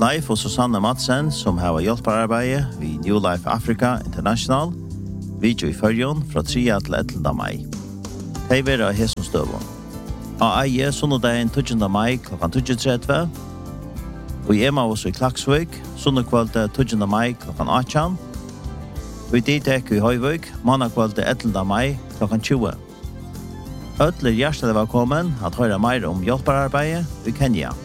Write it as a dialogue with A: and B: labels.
A: Leif og Susanne Madsen, som har hjelparbeid ved New Life Africa International, video i Førjon fra 3. til 11. mai. De vil ha hesomstøvån. Av eie sunnedagen 20. mai kl. 23.30, og i Emmaus i Klaksvik, sunnekvalde 20. mai kl. 18, og i Ditek i Høyvik, mannakvalde 11. mai kl. 20. Ødler hjertelig velkommen at høre mer om hjelpararbeidet i Kenya.